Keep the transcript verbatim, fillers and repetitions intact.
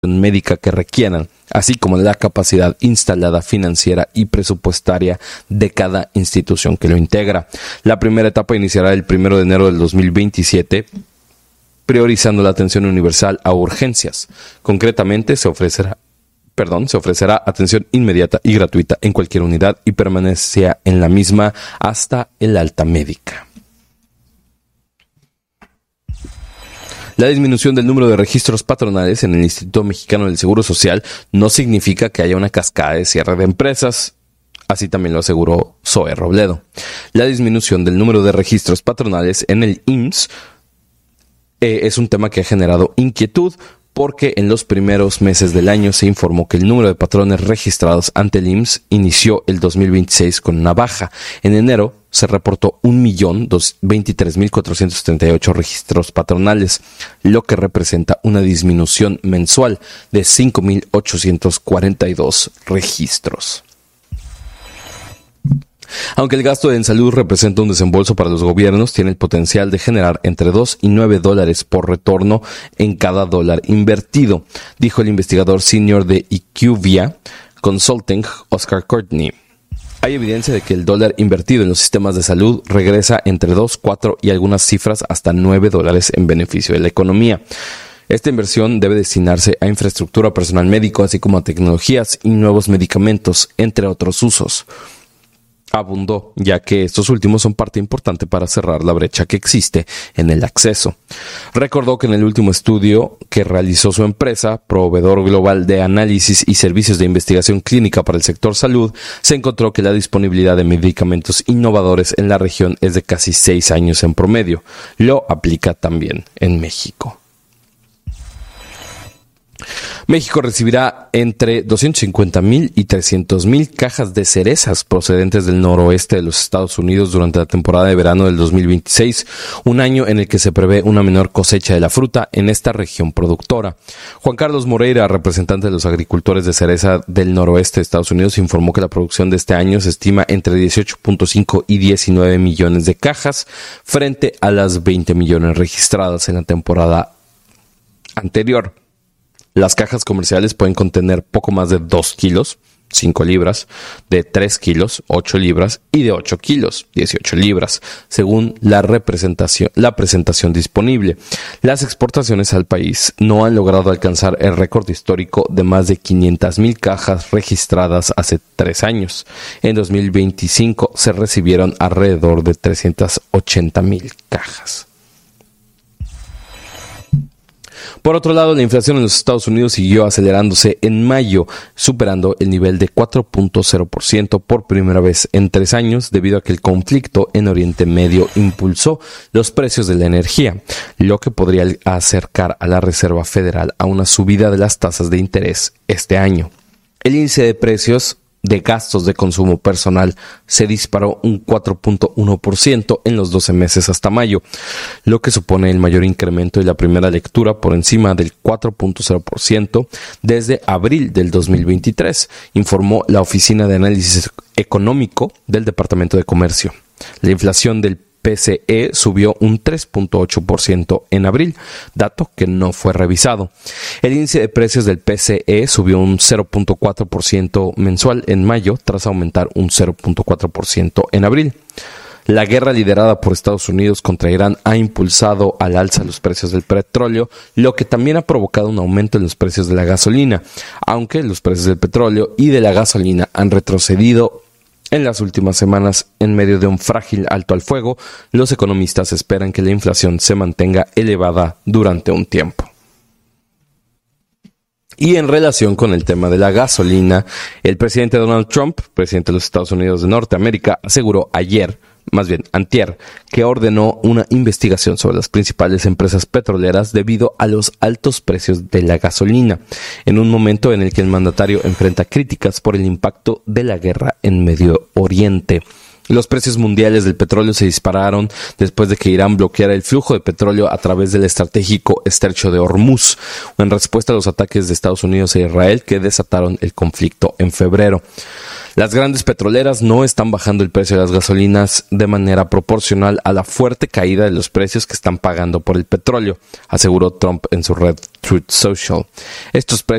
médica que requieran, así como la capacidad instalada financiera y presupuestaria de cada institución que lo integra. La primera etapa iniciará el primero de enero del dos mil veintisiete, priorizando la atención universal a urgencias. Concretamente, se ofrecerá, perdón, se ofrecerá atención inmediata y gratuita en cualquier unidad y permanecerá en la misma hasta el alta médica. La disminución del número de registros patronales en el Instituto Mexicano del Seguro Social no significa que haya una cascada de cierre de empresas. Así también lo aseguró Zoe Robledo. La disminución del número de registros patronales en el I M S S eh, es un tema que ha generado inquietud porque en los primeros meses del año se informó que el número de patrones registrados ante el I M S S inició el dos mil veintiséis con una baja. En enero se reportó un millón veintitrés mil cuatrocientos treinta y ocho registros patronales, lo que representa una disminución mensual de cinco mil ochocientos cuarenta y dos registros. Aunque el gasto en salud representa un desembolso para los gobiernos, tiene el potencial de generar entre dos y nueve dólares por retorno en cada dólar invertido, dijo el investigador senior de IQVIA Consulting, Oscar Courtney. Hay evidencia de que el dólar invertido en los sistemas de salud regresa entre dos, cuatro y algunas cifras hasta nueve dólares en beneficio de la economía. Esta inversión debe destinarse a infraestructura, personal médico, así como a tecnologías y nuevos medicamentos, entre otros usos. Abundó, ya que estos últimos son parte importante para cerrar la brecha que existe en el acceso. Recordó que en el último estudio que realizó su empresa, proveedor global de análisis y servicios de investigación clínica para el sector salud, se encontró que la disponibilidad de medicamentos innovadores en la región es de casi seis años en promedio. Lo aplica también en México. México recibirá entre doscientos cincuenta mil y trescientos mil cajas de cerezas procedentes del noroeste de los Estados Unidos durante la temporada de verano del dos mil veintiséis, un año en el que se prevé una menor cosecha de la fruta en esta región productora. Juan Carlos Moreira, representante de los agricultores de cereza del noroeste de Estados Unidos, informó que la producción de este año se estima entre dieciocho punto cinco y diecinueve millones de cajas, frente a las veinte millones registradas en la temporada anterior. Las cajas comerciales pueden contener poco más de dos kilos, cinco libras, de tres kilos, ocho libras y de ocho kilos, dieciocho libras, según la representación, la presentación disponible. Las exportaciones al país no han logrado alcanzar el récord histórico de más de quinientas mil cajas registradas hace tres años. En dos mil veinticinco se recibieron alrededor de trescientas ochenta mil cajas. Por otro lado, la inflación en los Estados Unidos siguió acelerándose en mayo, superando el nivel de cuatro punto cero por ciento por primera vez en tres años, debido a que el conflicto en Oriente Medio impulsó los precios de la energía, lo que podría acercar a la Reserva Federal a una subida de las tasas de interés este año. El índice de precios de gastos de consumo personal se disparó un cuatro punto uno por ciento en los doce meses hasta mayo, lo que supone el mayor incremento de la primera lectura por encima del cuatro punto cero por ciento desde abril del dos mil veintitrés, informó la Oficina de Análisis Económico del Departamento de Comercio. La inflación del P C E subió un tres punto ocho por ciento en abril, dato que no fue revisado. El índice de precios del P C E subió un cero punto cuatro por ciento mensual en mayo, tras aumentar un cero punto cuatro por ciento en abril. La guerra liderada por Estados Unidos contra Irán ha impulsado al alza los precios del petróleo, lo que también ha provocado un aumento en los precios de la gasolina, aunque los precios del petróleo y de la gasolina han retrocedido en las últimas semanas. En medio de un frágil alto al fuego, los economistas esperan que la inflación se mantenga elevada durante un tiempo. Y en relación con el tema de la gasolina, el presidente Donald Trump, presidente de los Estados Unidos de Norteamérica, aseguró ayer, más bien antier, que ordenó una investigación sobre las principales empresas petroleras debido a los altos precios de la gasolina, en un momento en el que el mandatario enfrenta críticas por el impacto de la guerra en Medio Oriente. Los precios mundiales del petróleo se dispararon después de que Irán bloqueara el flujo de petróleo a través del estratégico estrecho de Hormuz, en respuesta a los ataques de Estados Unidos e Israel que desataron el conflicto en febrero. Las grandes petroleras no están bajando el precio de las gasolinas de manera proporcional a la fuerte caída de los precios que están pagando por el petróleo, aseguró Trump en su red Truth Social. Estos precios